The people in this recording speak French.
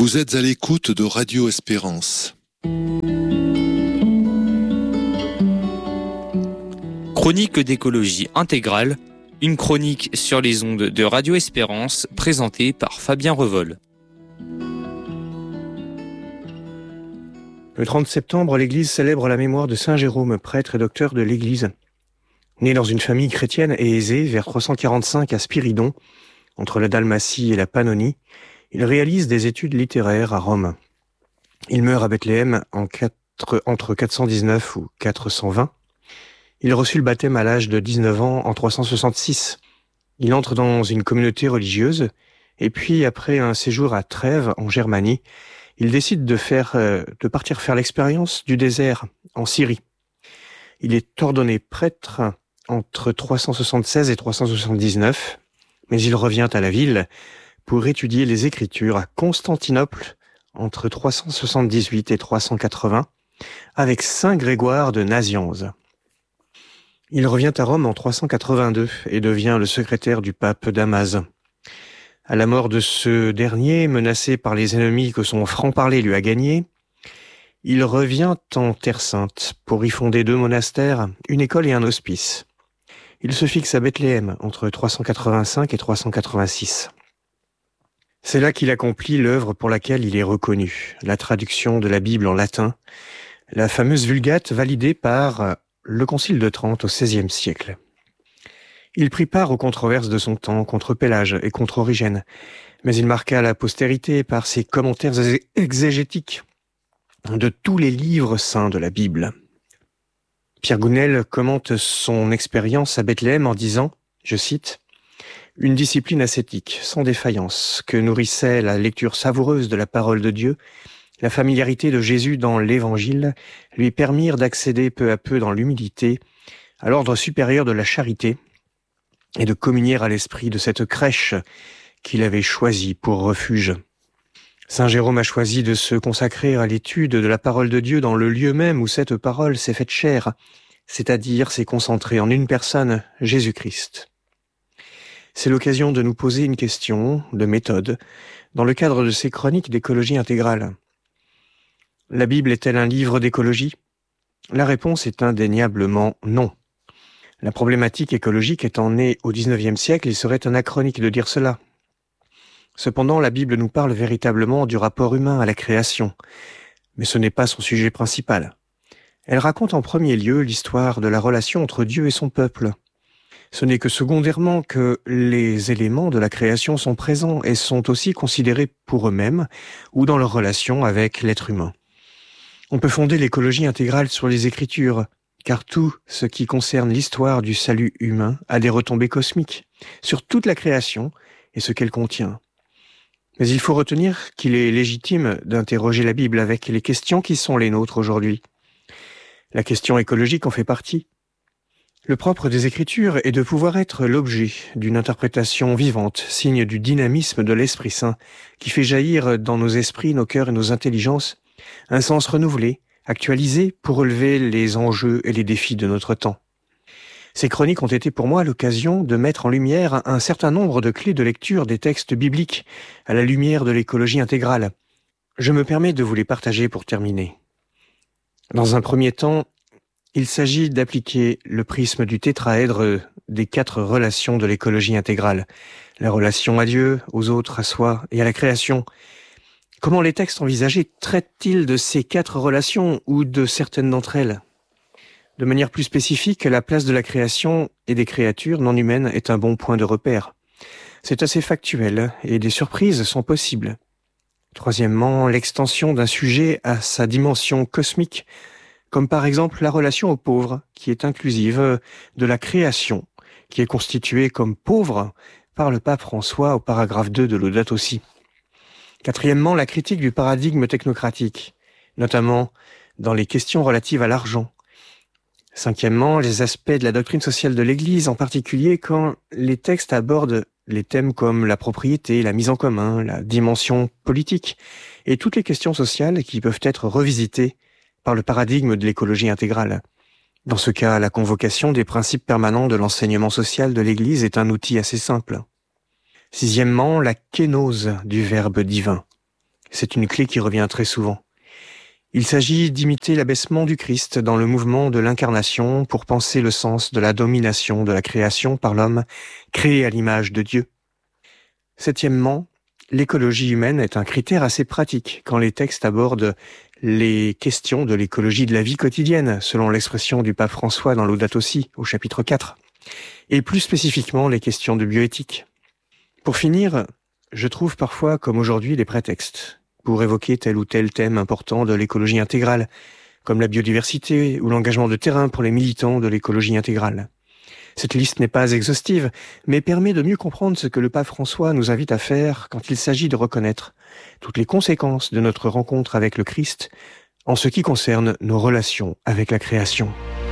Vous êtes à l'écoute de Radio Espérance. Chronique d'écologie intégrale, une chronique sur les ondes de Radio Espérance présentée par Fabien Revol. Le 30 septembre, l'Église célèbre la mémoire de Saint Jérôme, prêtre et docteur de l'Église. Né dans une famille chrétienne et aisée, vers 345 à Spiridon, entre la Dalmatie et la Pannonie, il réalise des études littéraires à Rome. Il meurt à Bethléem entre 419 ou 420. Il reçut le baptême à l'âge de 19 ans en 366. Il entre dans une communauté religieuse et puis, après un séjour à Trèves, en Germanie, il décide de partir faire l'expérience du désert en Syrie. Il est ordonné prêtre entre 376 et 379, mais il revient à la ville pour étudier les Écritures à Constantinople entre 378 et 380 avec Saint Grégoire de Nazianze. Il revient à Rome en 382 et devient le secrétaire du pape Damaze. À la mort de ce dernier, menacé par les ennemis que son franc-parler lui a gagnés, il revient en Terre Sainte pour y fonder 2 monastères, une école et un hospice. Il se fixe à Bethléem entre 385 et 386. C'est là qu'il accomplit l'œuvre pour laquelle il est reconnu, la traduction de la Bible en latin, la fameuse Vulgate validée par le Concile de Trente au XVIe siècle. Il prit part aux controverses de son temps contre Pélage et contre Origène, mais il marqua la postérité par ses commentaires exégétiques de tous les livres saints de la Bible. Pierre Gounel commente son expérience à Bethléem en disant, je cite, « Une discipline ascétique, sans défaillance, que nourrissait la lecture savoureuse de la parole de Dieu, la familiarité de Jésus dans l'Évangile, lui permirent d'accéder peu à peu dans l'humilité à l'ordre supérieur de la charité et de communier à l'esprit de cette crèche qu'il avait choisie pour refuge. Saint Jérôme a choisi de se consacrer à l'étude de la parole de Dieu dans le lieu même où cette parole s'est faite chair, c'est-à-dire s'est concentrée en une personne, Jésus-Christ. C'est l'occasion de nous poser une question de méthode dans le cadre de ces chroniques d'écologie intégrale. La Bible est-elle un livre d'écologie ? La réponse est indéniablement non. La problématique écologique étant née au XIXe siècle, il serait anachronique de dire cela. Cependant, la Bible nous parle véritablement du rapport humain à la création, mais ce n'est pas son sujet principal. Elle raconte en premier lieu l'histoire de la relation entre Dieu et son peuple. Ce n'est que secondairement que les éléments de la création sont présents et sont aussi considérés pour eux-mêmes ou dans leur relation avec l'être humain. On peut fonder l'écologie intégrale sur les Écritures, car tout ce qui concerne l'histoire du salut humain a des retombées cosmiques sur toute la création et ce qu'elle contient. Mais il faut retenir qu'il est légitime d'interroger la Bible avec les questions qui sont les nôtres aujourd'hui. La question écologique en fait partie. Le propre des Écritures est de pouvoir être l'objet d'une interprétation vivante, signe du dynamisme de l'Esprit Saint, qui fait jaillir dans nos esprits, nos cœurs et nos intelligences un sens renouvelé, actualisé pour relever les enjeux et les défis de notre temps. Ces chroniques ont été pour moi l'occasion de mettre en lumière un certain nombre de clés de lecture des textes bibliques à la lumière de l'écologie intégrale. Je me permets de vous les partager pour terminer. Dans un premier temps, il s'agit d'appliquer le prisme du tétraèdre des 4 relations de l'écologie intégrale. La relation à Dieu, aux autres, à soi et à la création. Comment les textes envisagés traitent-ils de ces 4 relations ou de certaines d'entre elles ? De manière plus spécifique, la place de la création et des créatures non humaines est un bon point de repère. C'est assez factuel et des surprises sont possibles. Troisièmement, l'extension d'un sujet à sa dimension cosmique, comme par exemple la relation aux pauvres, qui est inclusive de la création, qui est constituée comme pauvre par le pape François au paragraphe 2 de Laudato Si. Quatrièmement, la critique du paradigme technocratique, notamment dans les questions relatives à l'argent. Cinquièmement, les aspects de la doctrine sociale de l'Église, en particulier quand les textes abordent les thèmes comme la propriété, la mise en commun, la dimension politique, et toutes les questions sociales qui peuvent être revisitées par le paradigme de l'écologie intégrale. Dans ce cas, la convocation des principes permanents de l'enseignement social de l'Église est un outil assez simple. Sixièmement, la kénose du Verbe divin. C'est une clé qui revient très souvent. Il s'agit d'imiter l'abaissement du Christ dans le mouvement de l'incarnation pour penser le sens de la domination de la création par l'homme, créé à l'image de Dieu. Septièmement, l'écologie humaine est un critère assez pratique quand les textes abordent les questions de l'écologie de la vie quotidienne, selon l'expression du pape François dans Laudato Si, au chapitre 4, et plus spécifiquement les questions de bioéthique. Pour finir, je trouve parfois, comme aujourd'hui, des prétextes pour évoquer tel ou tel thème important de l'écologie intégrale, comme la biodiversité ou l'engagement de terrain pour les militants de l'écologie intégrale. Cette liste n'est pas exhaustive, mais permet de mieux comprendre ce que le pape François nous invite à faire quand il s'agit de reconnaître toutes les conséquences de notre rencontre avec le Christ en ce qui concerne nos relations avec la création.